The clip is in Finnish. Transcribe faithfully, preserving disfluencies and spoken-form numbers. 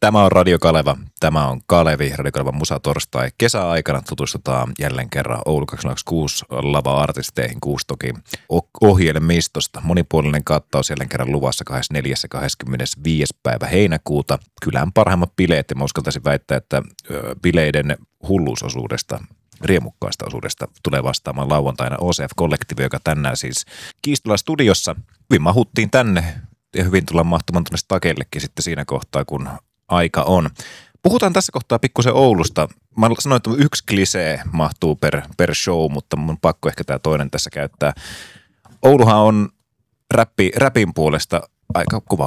Tämä on Radio Kaleva. Tämä on Kalevi, Radio Kalevan musatorstai. Kesäaikana tutustutaan jälleen kerran Oulu kaksituhattakaksikymmentäkuusi lava-artisteihin, kuusi toki ohjelmistosta. Monipuolinen kattaus jälleen kerran luvassa kahdeskymmenesneljäs ja kahdeskymmenesviides päivä heinäkuuta. Kylän parhaimmat bileet, ja mä uskaltaisin väittää, että bileiden hulluusosuudesta, riemukkaista osuudesta tulee vastaamaan lauantaina O C F-kollektiivi, joka tänään siis Kiistola studiossa. Hyvin mahuttiin tänne ja hyvin tullaan mahtumaan tuonne stakellekin sitten siinä kohtaa, kun aika on. Puhutaan tässä kohtaa pikkusen Oulusta. Mä sanoin, että yksi klisee mahtuu per, per show, mutta mun pakko ehkä tämä toinen tässä käyttää. Ouluhan on räppi, räpin puolesta aika kova